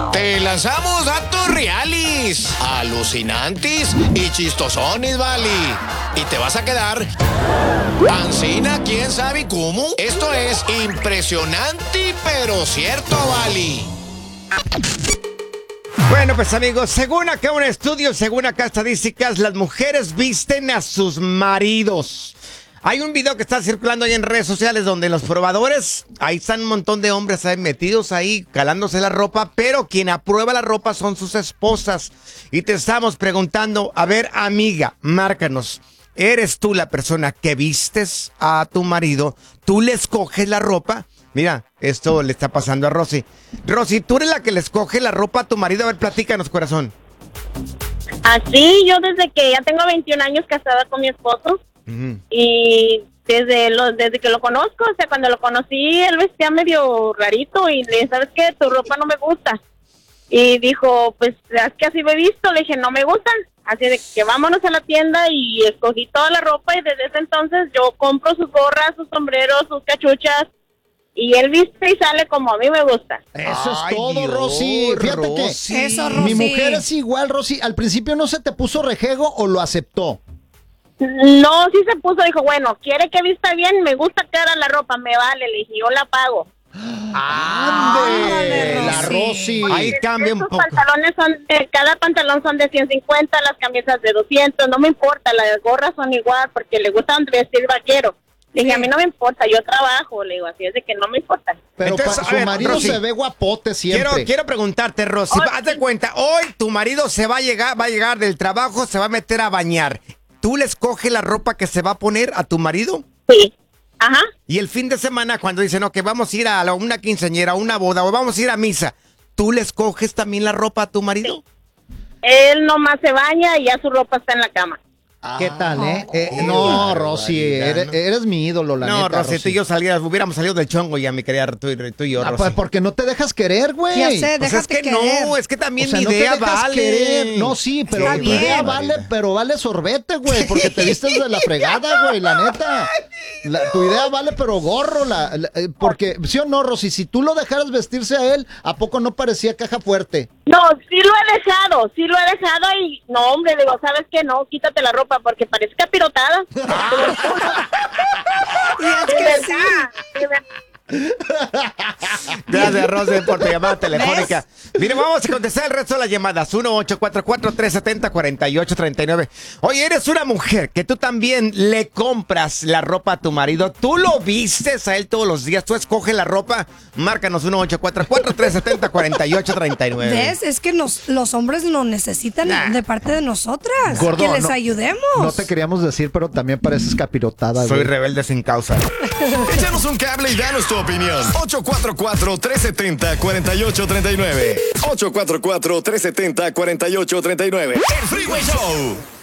Te lanzamos datos reales, alucinantes y chistosones, vale. Y te vas a quedar ancina, quién sabe cómo. Esto es impresionante, pero cierto, vale. Bueno, pues amigos, según acá un estudio, según acá estadísticas, las mujeres visten a sus maridos. Hay un video que está circulando ahí en redes sociales donde los probadores, ahí están un montón de hombres ahí metidos ahí, calándose la ropa, pero quien aprueba la ropa son sus esposas. Y te estamos preguntando, a ver, amiga, márcanos, ¿eres tú la persona que vistes a tu marido? ¿Tú le escoges la ropa? Mira, esto le está pasando a Rosy. Rosy, ¿tú eres la que le escoge la ropa a tu marido? A ver, platícanos, corazón. Así, yo desde que ya tengo 21 años casada con mi esposo. Y desde que lo conozco, o sea, cuando lo conocí, él vestía medio rarito y le dije, ¿sabes qué? Tu ropa no me gusta. Y dijo, pues, es que así me he visto. Le dije, no me gustan. Así de que vámonos a la tienda y escogí toda la ropa y desde ese entonces yo compro sus gorras, sus sombreros, sus cachuchas y él viste y sale como a mí me gusta. Eso Ay, es todo, Dios, Rosy. Fíjate Rosy. que Eso, Rosy. mi mujer es igual, Rosy. Al principio no se te puso rejego o lo aceptó. No, sí se puso, dijo, bueno, quiere que vista bien, me gusta cara la ropa, me vale, le dije, yo la pago. ¡Ande! La Rosy. Rosy. Ahí cambia un Estos poco. pantalones cada pantalón son de 150, las camisas de 200, no me importa, las gorras son igual porque le gustan vestir vaquero. Le dije, a mí no me importa, yo trabajo, le digo, así es de que no me importa. Pero Entonces, a su ver, marido Rosy, se ve guapote siempre. Quiero preguntarte, Rosy, Ay, haz de cuenta, hoy tu marido va a llegar del trabajo, se va a meter a bañar. ¿Tú le escoges la ropa que se va a poner a tu marido? Sí, ajá. Y el fin de semana, cuando dicen, no, que vamos a ir a una quinceañera, a una boda, o vamos a ir a misa, ¿tú le escoges también la ropa a tu marido? Él nomás se baña y ya su ropa está en la cama. ¿Qué tal, eh? qué No, Rosy, barbaridad, eres mi ídolo, la No, neta, Rosy, tú y yo hubiéramos salido del chongo ya, mi querida, tú y yo, Ah, Rosy. pues porque no te dejas querer, güey. Ya sé, Pues es déjate que querer. no, es que también O sea, mi no te idea dejas vale. querer. No, sí, pero Está tu idea bien. vale, pero vale sorbete, güey, porque te vistes de la fregada, güey, la neta. Tu idea vale, pero gorro, porque, ¿sí o no, Rosy? Si tú lo dejaras vestirse a él, ¿a poco no parecía caja fuerte? No, sí lo he dejado y no, hombre, le digo, ¿sabes qué? No, quítate la ropa porque parece capirotada. Y es De que verdad, sí. de verdad. Gracias, Rosy, por tu llamada telefónica. Mire, vamos a contestar el resto de las llamadas. 1-844-370-4839. Oye, eres una mujer que tú también le compras la ropa a tu marido. Tú lo vistes a él todos los días. Tú escoges la ropa. Márcanos 1-844-370-4839. ¿Ves? Es que los hombres lo necesitan de parte de nosotras. Gordo, que les no- ayudemos. No te queríamos decir, pero también pareces capirotada, Soy güey. rebelde sin causa. Échanos un cable y danos tu opinión. 844-370-4839. 844-370-4839. El Freeway Show.